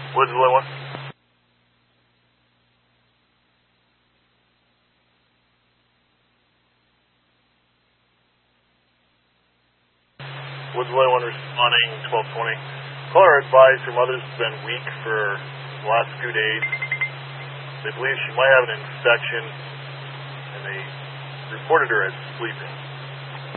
Woods Relay 1. Woods Relay 1 responding 1220. Caller advised her mother's been weak for the last few days. They believe she might have an infection, and they reported her as sleeping.